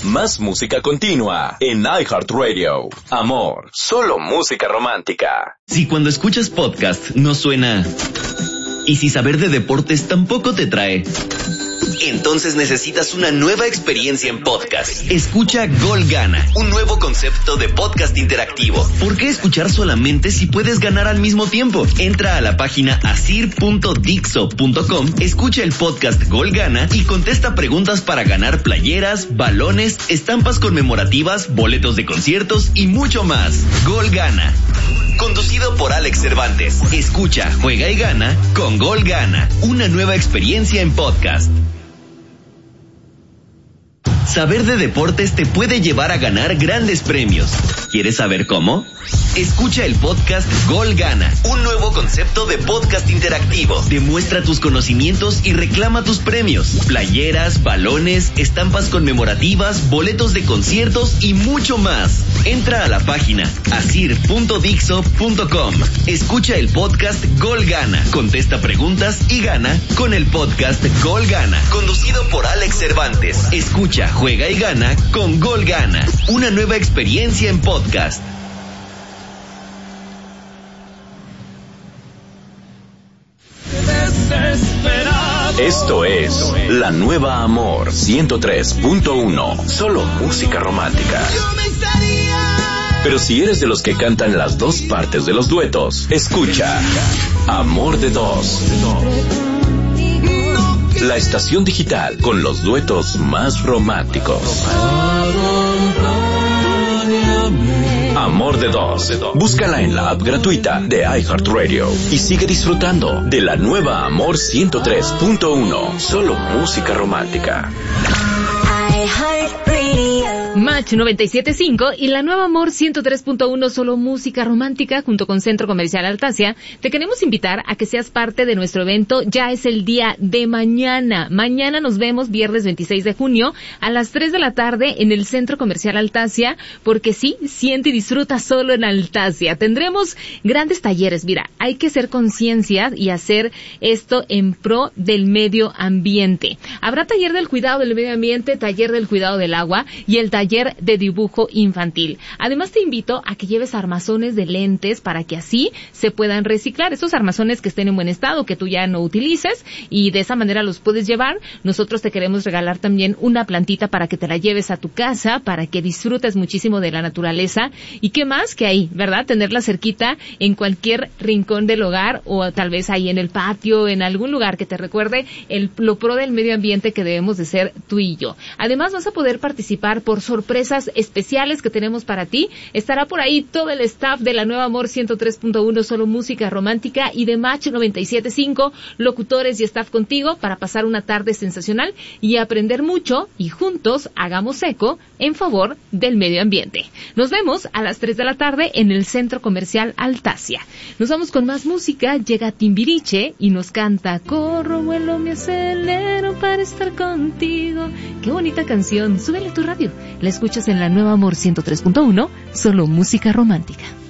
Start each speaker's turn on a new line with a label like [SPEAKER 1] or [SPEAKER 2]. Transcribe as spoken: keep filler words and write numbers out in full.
[SPEAKER 1] Más música continua en iHeartRadio. Amor, solo música romántica.
[SPEAKER 2] Si cuando escuchas podcast no suena... Y si saber de deportes tampoco te trae... Entonces necesitas una nueva experiencia en podcast. Escucha Gol Gana, un nuevo concepto de podcast interactivo. ¿Por qué escuchar solamente si puedes ganar al mismo tiempo? Entra a la página asir punto dixo punto com, escucha el podcast Gol Gana y contesta preguntas para ganar playeras, balones, estampas conmemorativas, boletos de conciertos y mucho más. Gol Gana. Conducido por Alex Cervantes. Escucha, juega y gana con Gol Gana, una nueva experiencia en podcast. Saber de deportes te puede llevar a ganar grandes premios. ¿Quieres saber cómo? Escucha el podcast Gol Gana, un nuevo concepto de podcast interactivo. Demuestra tus conocimientos y reclama tus premios. Playeras, balones, estampas conmemorativas, boletos de conciertos y mucho más. Entra a la página asir punto dixo punto com. Escucha el podcast Gol Gana, contesta preguntas y gana con el podcast Gol Gana, conducido por Alex Cervantes. Escucha, juega y gana con Gol Gana, una nueva experiencia en podcast.
[SPEAKER 1] Esto es La Nueva Amor ciento tres punto uno, solo música romántica. Pero si eres de los que cantan las dos partes de los duetos, escucha Amor de Dos. La estación digital con los duetos más románticos. Amor de Dos. Búscala en la app gratuita de iHeartRadio y sigue disfrutando de La Nueva Amor ciento tres punto uno, solo música romántica.
[SPEAKER 3] Match noventa y siete punto cinco y La Nueva Amor ciento tres punto uno, solo música romántica, junto con Centro Comercial Altasia. Te queremos invitar a que seas parte de nuestro evento. Ya es el día de mañana. Mañana nos vemos, viernes veintiséis de junio, a las tres de la tarde en el Centro Comercial Altasia, porque sí, siente y disfruta solo en Altasia. Tendremos grandes talleres. Mira, hay que hacer conciencia y hacer esto en pro del medio ambiente. Habrá taller del cuidado del medio ambiente, taller del cuidado del agua y el taller de dibujo infantil. Además te invito a que lleves armazones de lentes para que así se puedan reciclar. Esos armazones que estén en buen estado, que tú ya no utilices, y de esa manera los puedes llevar. Nosotros te queremos regalar también una plantita para que te la lleves a tu casa, para que disfrutes muchísimo de la naturaleza. Y qué más que ahí, ¿verdad? Tenerla cerquita en cualquier rincón del hogar, o tal vez ahí en el patio, en algún lugar que te recuerde el, lo pro del medio ambiente que debemos de ser tú y yo. Además vas a poder participar por sorpresas especiales que tenemos para ti. Estará por ahí todo el staff de La Nueva Amor ciento tres punto uno, solo música romántica, y de Match noventa y siete punto cinco, locutores y staff contigo para pasar una tarde sensacional y aprender mucho, y juntos hagamos eco en favor del medio ambiente. Nos vemos a las tres de la tarde en el Centro Comercial Altasia. Nos vamos con más música. Llega Timbiriche y nos canta Corro, vuelo, me acelero para estar contigo. Qué bonita canción. Súbele tu radio. La escuchas en La Nueva Amor ciento tres punto uno, solo música romántica.